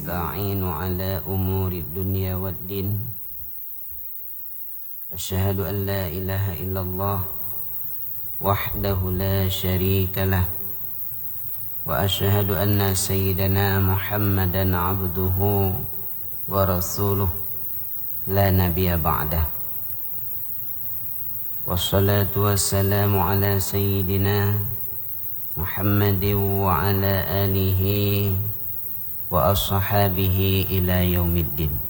ونستعين على أمور الدنيا والدين. أشهد أن لا إله إلا الله وحده لا شريك له، وأشهد أن سيدنا محمدا عبده ورسوله لا نبي بعده. والصلاة والسلام على سيدنا محمد وعلى آله وأصحابه إلى يوم الدين.